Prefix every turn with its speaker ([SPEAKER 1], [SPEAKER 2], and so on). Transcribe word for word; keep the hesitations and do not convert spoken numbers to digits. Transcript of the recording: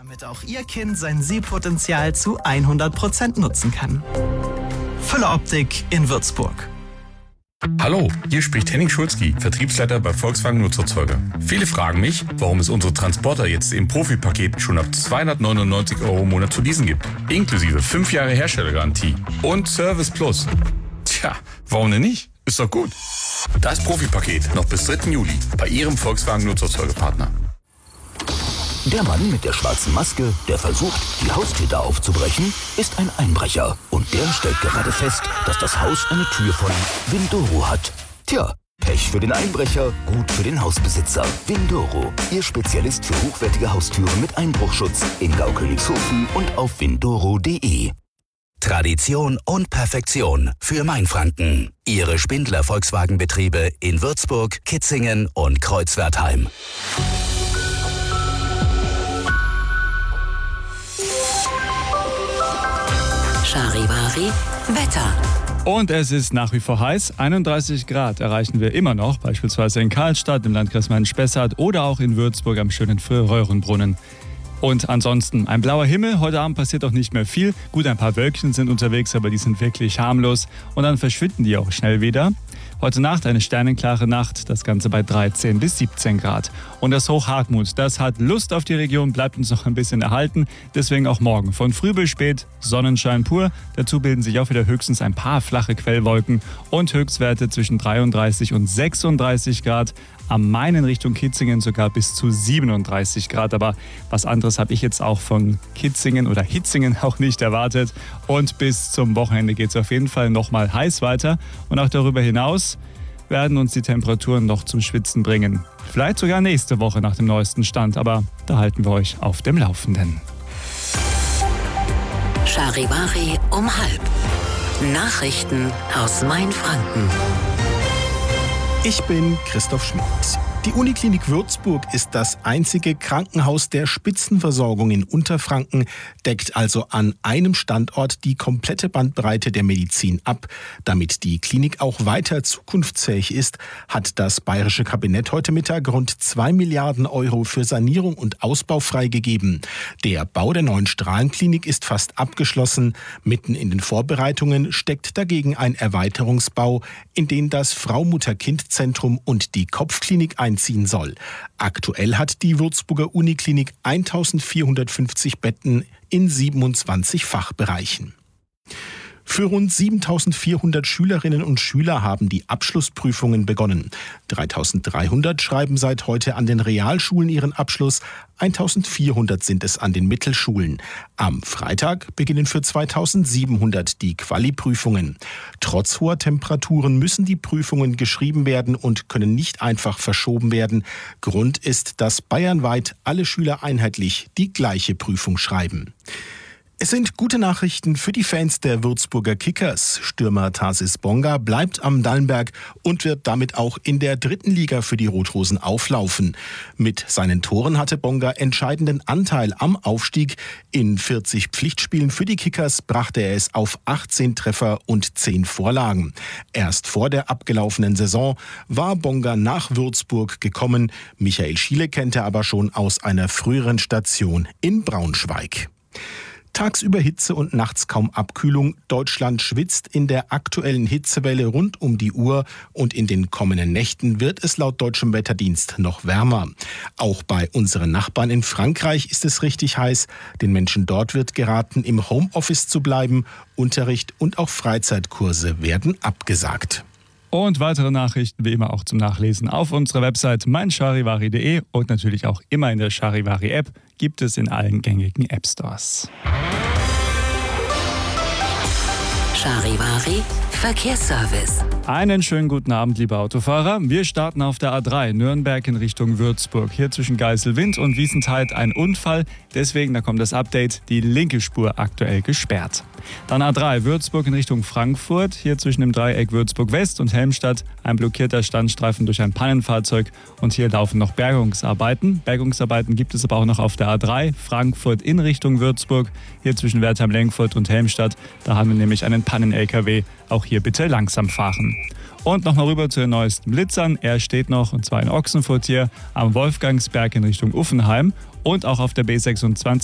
[SPEAKER 1] damit auch Ihr Kind sein Sehpotenzial zu hundert Prozent nutzen kann. Fülle Optik in Würzburg.
[SPEAKER 2] Hallo, hier spricht Henning Schulzki, Vertriebsleiter bei Volkswagen Nutzerzeuger. Viele fragen mich, warum es unsere Transporter jetzt im Profipaket schon ab zweihundertneunundneunzig Euro im Monat zu leasen gibt. Inklusive fünf Jahre Herstellergarantie und Service Plus. Tja, warum denn nicht? Ist doch gut. Das Profipaket noch bis dritten Juli bei Ihrem Volkswagen Nutzerzeugerpartner.
[SPEAKER 3] Der Mann mit der schwarzen Maske, der versucht, die Haustür aufzubrechen, ist ein Einbrecher. Und der stellt gerade fest, dass das Haus eine Tür von Windoro hat. Tja, Pech für den Einbrecher, gut für den Hausbesitzer. Windoro, Ihr Spezialist für hochwertige Haustüren mit Einbruchschutz in Gaukönigshofen und auf windoro punkt de. Tradition und Perfektion für Mainfranken. Ihre Spindler Volkswagenbetriebe in Würzburg, Kitzingen und Kreuzwertheim.
[SPEAKER 4] Charivari Wetter.
[SPEAKER 5] Und es ist nach wie vor heiß. einunddreißig Grad erreichen wir immer noch, beispielsweise in Karlstadt, im Landkreis Main-Spessart oder auch in Würzburg am schönen Fröhrenbrunnen. Und ansonsten ein blauer Himmel. Heute Abend passiert auch nicht mehr viel. Gut, ein paar Wölkchen sind unterwegs, aber die sind wirklich harmlos. Und dann verschwinden die auch schnell wieder. Heute Nacht eine sternenklare Nacht, das Ganze bei dreizehn bis siebzehn Grad. Und das Hoch Hartmut, das hat Lust auf die Region, bleibt uns noch ein bisschen erhalten. Deswegen auch morgen von früh bis spät Sonnenschein pur. Dazu bilden sich auch wieder höchstens ein paar flache Quellwolken und Höchstwerte zwischen dreiunddreißig und sechsunddreißig Grad. Am Main in Richtung Kitzingen sogar bis zu siebenunddreißig Grad. Aber was anderes habe ich jetzt auch von Kitzingen oder Hitzingen auch nicht erwartet. Und bis zum Wochenende geht es auf jeden Fall nochmal heiß weiter. Und auch darüber hinaus werden uns die Temperaturen noch zum Schwitzen bringen. Vielleicht sogar nächste Woche nach dem neuesten Stand. Aber da halten wir euch auf dem Laufenden.
[SPEAKER 4] Charivari um halb. Nachrichten aus Mainfranken.
[SPEAKER 6] Ich bin Christoph Schmidt. Die Uniklinik Würzburg ist das einzige Krankenhaus der Spitzenversorgung in Unterfranken, deckt also an einem Standort die komplette Bandbreite der Medizin ab. Damit die Klinik auch weiter zukunftsfähig ist, hat das bayerische Kabinett heute Mittag rund zwei Milliarden Euro für Sanierung und Ausbau freigegeben. Der Bau der neuen Strahlenklinik ist fast abgeschlossen. Mitten in den Vorbereitungen steckt dagegen ein Erweiterungsbau, in den das Frau-Mutter-Kind-Zentrum und die Kopfklinik einziehen soll. Aktuell hat die Würzburger Uniklinik eintausendvierhundertfünfzig Betten in siebenundzwanzig Fachbereichen. Für rund siebentausendvierhundert Schülerinnen und Schüler haben die Abschlussprüfungen begonnen. dreitausenddreihundert schreiben seit heute an den Realschulen ihren Abschluss, eintausendvierhundert sind es an den Mittelschulen. Am Freitag beginnen für zweitausendsiebenhundert die Quali-Prüfungen. Trotz hoher Temperaturen müssen die Prüfungen geschrieben werden und können nicht einfach verschoben werden. Grund ist, dass bayernweit alle Schüler einheitlich die gleiche Prüfung schreiben. Es sind gute Nachrichten für die Fans der Würzburger Kickers. Stürmer Tarsis Bonga bleibt am Dallenberg und wird damit auch in der dritten Liga für die Rot-Rosen auflaufen. Mit seinen Toren hatte Bonga entscheidenden Anteil am Aufstieg. In vierzig Pflichtspielen für die Kickers brachte er es auf achtzehn Treffer und zehn Vorlagen. Erst vor der abgelaufenen Saison war Bonga nach Würzburg gekommen. Michael Schiele kennt er aber schon aus einer früheren Station in Braunschweig. Tagsüber Hitze und nachts kaum Abkühlung. Deutschland schwitzt in der aktuellen Hitzewelle rund um die Uhr und in den kommenden Nächten wird es laut deutschem Wetterdienst noch wärmer. Auch bei unseren Nachbarn in Frankreich ist es richtig heiß. Den Menschen dort wird geraten, im Homeoffice zu bleiben. Unterricht und auch Freizeitkurse werden abgesagt.
[SPEAKER 5] Und weitere Nachrichten wie immer auch zum Nachlesen auf unserer Website mein charivari punkt de und natürlich auch immer in der Charivari-App, gibt es in allen gängigen App-Stores.
[SPEAKER 4] Charivari Verkehrsservice.
[SPEAKER 5] Einen schönen guten Abend, liebe Autofahrer. Wir starten auf der A drei Nürnberg in Richtung Würzburg. Hier zwischen Geiselwind und Wiesenthalb ein Unfall. Deswegen, da kommt das Update, die linke Spur aktuell gesperrt. Dann A drei Würzburg in Richtung Frankfurt. Hier zwischen dem Dreieck Würzburg West und Helmstadt ein blockierter Standstreifen durch ein Pannenfahrzeug. Und hier laufen noch Bergungsarbeiten. Bergungsarbeiten gibt es aber auch noch auf der A drei Frankfurt in Richtung Würzburg. Hier zwischen Wertheim-Lenkfurt und Helmstadt. Da haben wir nämlich einen Pannen-L K W. Auch hier bitte langsam fahren. Und nochmal rüber zu den neuesten Blitzern. Er steht noch, und zwar in Ochsenfurt hier am Wolfgangsberg in Richtung Uffenheim. Und auch auf der B sechsundzwanzig